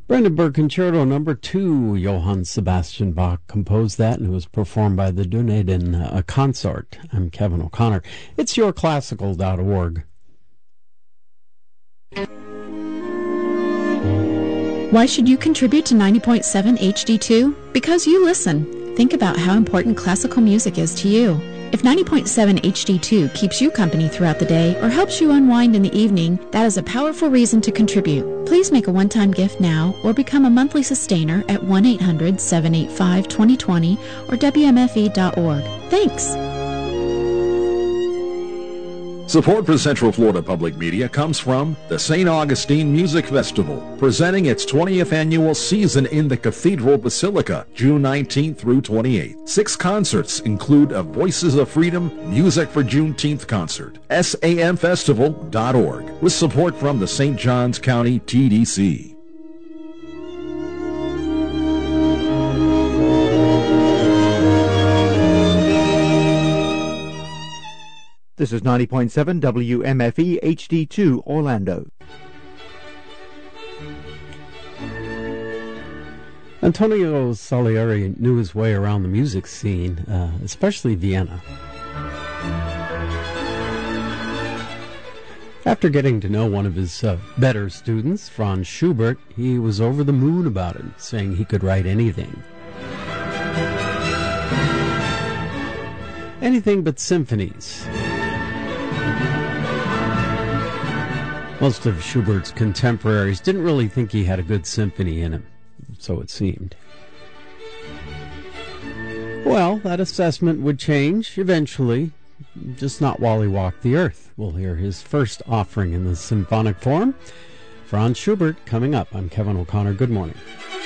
Brandenburg Concerto Number 2, Johann Sebastian Bach composed that, and it was performed by the Dunedin Consort. I'm Kevin O'Connor. It's yourclassical.org. Why should you contribute to 90.7 HD2? Because you listen. Think about how important classical music is to you. If 90.7 HD2 keeps you company throughout the day or helps you unwind in the evening, that is a powerful reason to contribute. Please make a one-time gift now or become a monthly sustainer at 1-800-785-2020 or WMFE.org. Thanks. Support for Central Florida Public Media comes from the St. Augustine Music Festival, presenting its 20th annual season in the Cathedral Basilica, June 19th through 28th. 6 concerts include a Voices of Freedom Music for Juneteenth concert, samfestival.org, with support from the St. Johns County TDC. This is 90.7 WMFE HD2 Orlando. Antonio Salieri knew his way around the music scene, especially Vienna. After getting to know one of his better students, Franz Schubert, he was over the moon about it, saying he could write anything. Anything but symphonies. Most of Schubert's contemporaries didn't really think he had a good symphony in him, so it seemed. Well, that assessment would change eventually, just not while he walked the earth. We'll hear his first offering in the symphonic form. Franz Schubert coming up. I'm Kevin O'Connor. Good morning.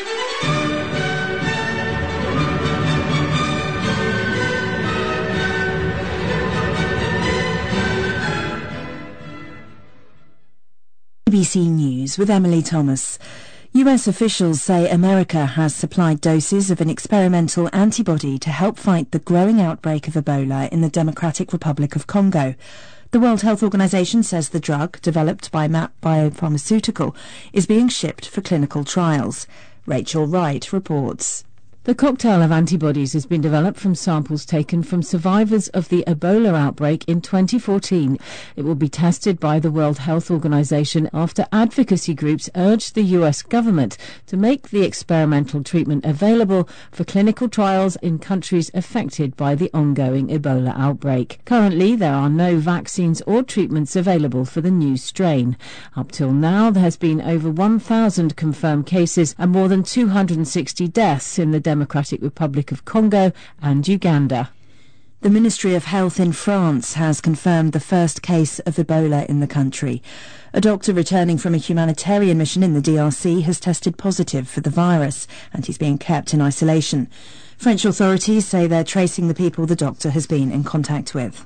BBC News with Emily Thomas. US officials say America has supplied doses of an experimental antibody to help fight the growing outbreak of Ebola in the Democratic Republic of Congo. The World Health Organization says the drug, developed by MAP Biopharmaceutical, is being shipped for clinical trials. Rachel Wright reports. The cocktail of antibodies has been developed from samples taken from survivors of the Ebola outbreak in 2014. It will be tested by the World Health Organization after advocacy groups urged the US government to make the experimental treatment available for clinical trials in countries affected by the ongoing Ebola outbreak. Currently, there are no vaccines or treatments available for the new strain. Up till now, there has been over 1,000 confirmed cases and more than 260 deaths in the Democratic Republic of Congo and Uganda. The Ministry of Health in France has confirmed the first case of Ebola in the country. A doctor returning from a humanitarian mission in the DRC has tested positive for the virus and he's being kept in isolation. French authorities say they're tracing the people the doctor has been in contact with.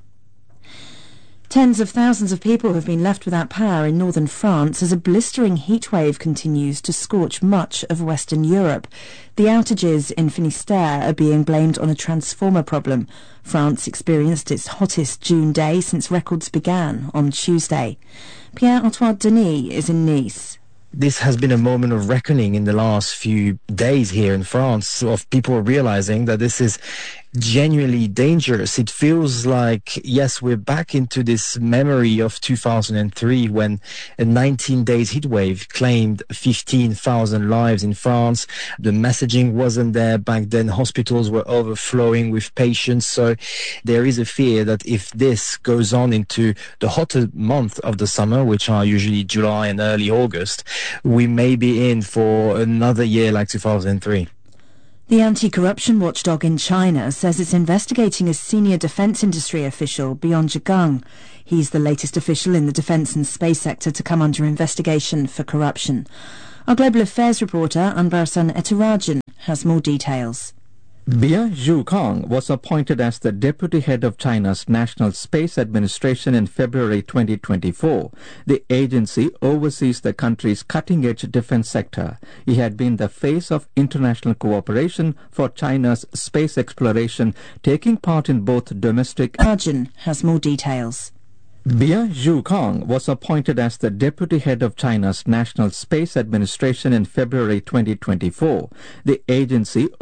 Tens of thousands of people have been left without power in northern France as a blistering heatwave continues to scorch much of Western Europe. The outages in Finistère are being blamed on a transformer problem. France experienced its hottest June day since records began on Tuesday. Pierre-Antoine Denis is in Nice. This has been a moment of reckoning in the last few days here in France, of people realizing that this is genuinely dangerous. It feels like, yes, we're back into this memory of 2003 when a 19 days heat wave claimed 15,000 lives in France. The messaging wasn't there back then. Hospitals were overflowing with patients. So there is a fear that if this goes on into the hotter month of the summer, which are usually July and early August, we may be in for another year like 2003. The anti-corruption watchdog in China says it's investigating a senior defense industry official, Bion Zhigang. He's the latest official in the defense and space sector to come under investigation for corruption. Our global affairs reporter, Anbarasan Etarajan, has more details. Bion Zhigang was appointed as the deputy head of China's National Space Administration in February 2024. The agency oversees the country's cutting-edge defense sector. He had been the face of international cooperation for China's space exploration, taking part in both domestic... Arjun has more details. Bia Zhukang was appointed as the deputy head of China's National Space Administration in February 2024. The agency